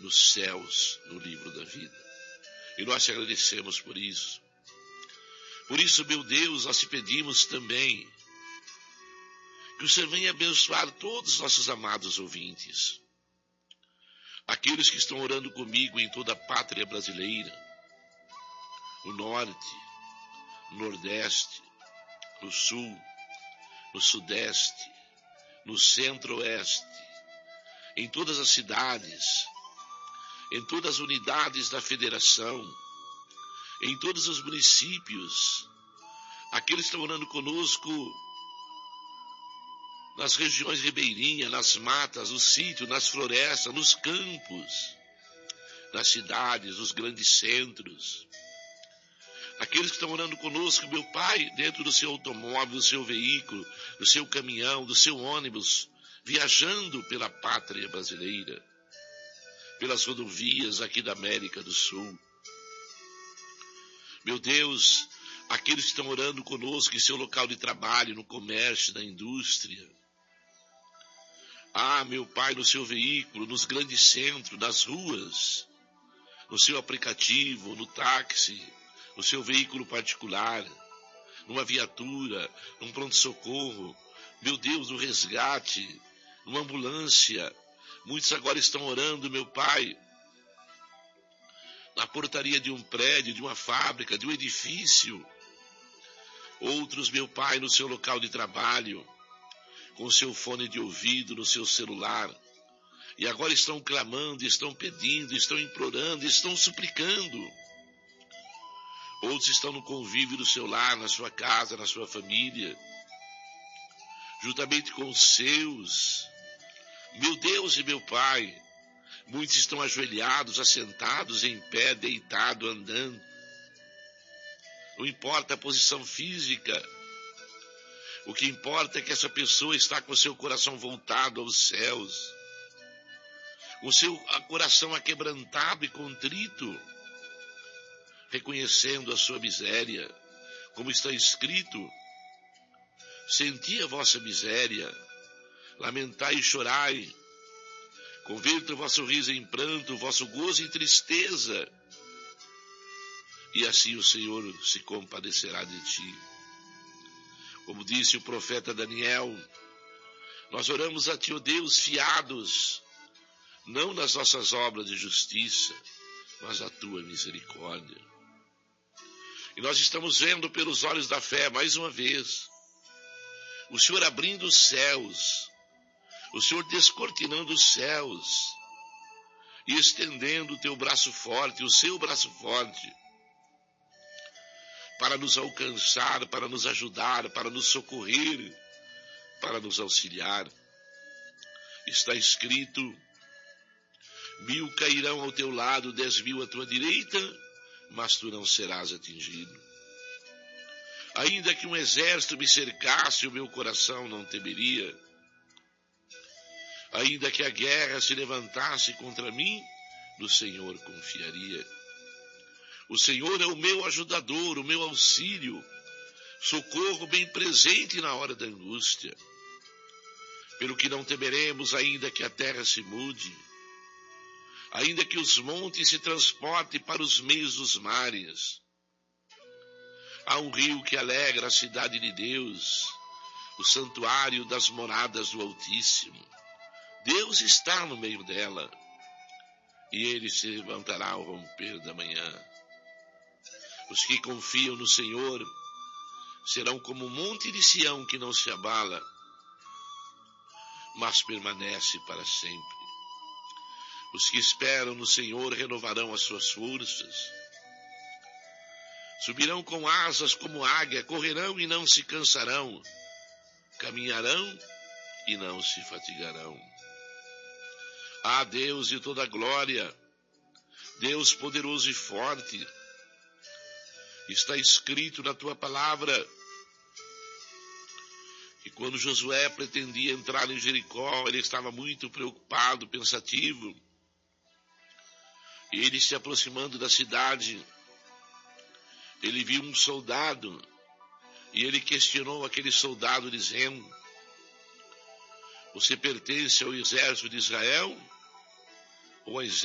nos céus, no livro da vida. E nós te agradecemos por isso. Por isso, meu Deus, nós te pedimos também que o Senhor venha abençoar todos os nossos amados ouvintes, aqueles que estão orando comigo em toda a pátria brasileira, no norte, no nordeste, no sul, no sudeste, no centro-oeste, em todas as cidades, em todas as unidades da federação, em todos os municípios, aqueles que estão orando conosco nas regiões ribeirinhas, nas matas, nos sítios, nas florestas, nos campos, nas cidades, nos grandes centros. Aqueles que estão orando conosco, meu Pai, dentro do seu automóvel, do seu veículo, do seu caminhão, do seu ônibus, viajando pela pátria brasileira, pelas rodovias aqui da América do Sul. Meu Deus, aqueles que estão orando conosco em seu local de trabalho, no comércio, na indústria. Meu Pai, no seu veículo, nos grandes centros, nas ruas, no seu aplicativo, no táxi, no seu veículo particular, numa viatura, num pronto-socorro, meu Deus, no resgate, numa ambulância. Muitos agora estão orando, meu Pai, na portaria de um prédio, de uma fábrica, de um edifício. Outros, meu Pai, no seu local de trabalho, com o seu fone de ouvido, no seu celular. E agora estão clamando, estão pedindo, estão implorando, estão suplicando. Outros estão no convívio do seu lar, na sua casa, na sua família, juntamente com os seus. Meu Deus e meu Pai, muitos estão ajoelhados, assentados, em pé, deitado, andando. Não importa a posição física. O que importa é que essa pessoa está com o seu coração voltado aos céus, com o seu coração aquebrantado e contrito, reconhecendo a sua miséria, como está escrito: senti a vossa miséria, lamentai e chorai, converta o vosso riso em pranto, o vosso gozo em tristeza, e assim o Senhor se compadecerá de ti. Como disse o profeta Daniel, nós oramos a ti, ó Deus, fiados, não nas nossas obras de justiça, mas na tua misericórdia. E nós estamos vendo pelos olhos da fé, mais uma vez, o Senhor abrindo os céus, o Senhor descortinando os céus e estendendo o teu braço forte, o seu braço forte, para nos alcançar, para nos ajudar, para nos socorrer, para nos auxiliar. Está escrito: 1000 cairão ao teu lado, 10.000 à tua direita, mas tu não serás atingido. Ainda que um exército me cercasse, o meu coração não temeria. Ainda que a guerra se levantasse contra mim, no Senhor confiaria. O Senhor é o meu ajudador, o meu auxílio, socorro bem presente na hora da angústia. Pelo que não temeremos, ainda que a terra se mude, ainda que os montes se transportem para os meios dos mares. Há um rio que alegra a cidade de Deus, o santuário das moradas do Altíssimo. Deus está no meio dela, e ele se levantará ao romper da manhã. Os que confiam no Senhor serão como o monte de Sião, que não se abala, mas permanece para sempre. Os que esperam no Senhor renovarão as suas forças. Subirão com asas como águia, correrão e não se cansarão, caminharão e não se fatigarão. Deus de toda glória, Deus poderoso e forte, está escrito na tua palavra que quando Josué pretendia entrar em Jericó, ele estava muito preocupado, pensativo. E ele se aproximando da cidade, ele viu um soldado e ele questionou aquele soldado dizendo: você pertence ao exército de Israel ou ao exército